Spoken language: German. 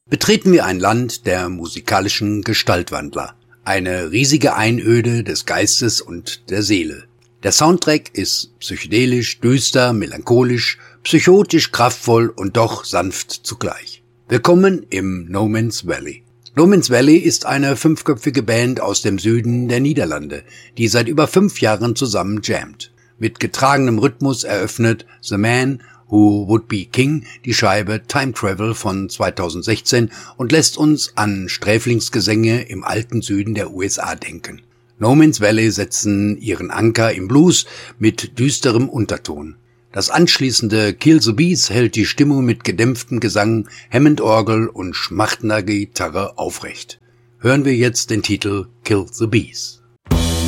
Betreten wir ein Land der musikalischen Gestaltwandler. Eine riesige Einöde des Geistes und der Seele. Der Soundtrack ist psychedelisch, düster, melancholisch, psychotisch, kraftvoll und doch sanft zugleich. Willkommen im No Man's Valley. No Man's Valley ist eine 5-köpfige Band aus dem Süden der Niederlande, die seit über 5 Jahren zusammen jammt. Mit getragenem Rhythmus eröffnet The Man Who Would Be King die Scheibe Time Travel von 2016 und lässt uns an Sträflingsgesänge im alten Süden der USA denken. No Man's Valley setzen ihren Anker im Blues mit düsterem Unterton. Das anschließende Kill the Bees hält die Stimmung mit gedämpftem Gesang, Hammond-Orgel und schmachtender Gitarre aufrecht. Hören wir jetzt den Titel Kill the Bees.